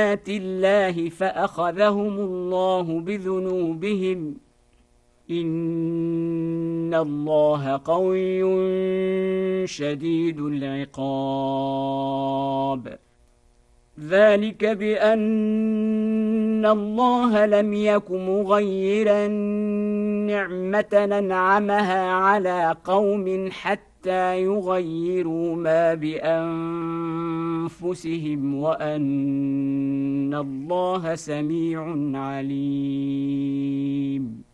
آيات الله فأخذهم الله بذنوبهم إن الله قوي شديد العقاب ذلك بأن الله لم يك مغيرا نعمة أنعمها على قوم حتى يغيروا ما بأنفسهم وأن الله سميع عليم